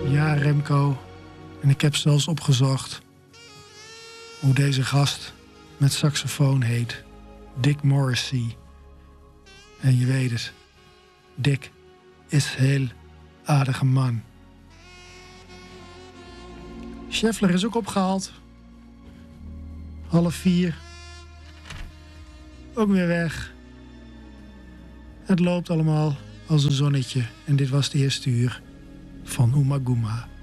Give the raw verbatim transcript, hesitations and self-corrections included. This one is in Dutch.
Ja, Remco. En ik heb zelfs opgezocht hoe deze gast met saxofoon heet. Dick Morrissey. En je weet het. Dick is een heel aardige man. Scheffler is ook opgehaald. Half vier. Ook weer weg. Het loopt allemaal als een zonnetje. En dit was het eerste uur van Oomaguma.